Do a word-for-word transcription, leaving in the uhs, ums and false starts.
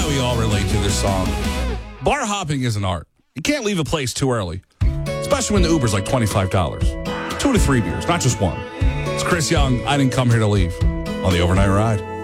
we all relate to this song. Bar hopping is an art. You can't leave a place too early, especially when the Uber's like twenty-five dollars. Two to three beers, not just one. It's Chris Young. I didn't come here to leave on the Overnight Ride.